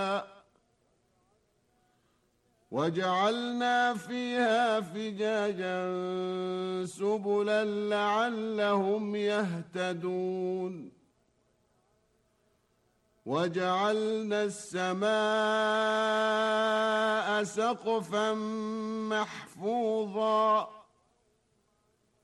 وجعلنا فيها فجاجا سبلا لعلهم يهتدون وجعلنا السماء سقفا محفوظا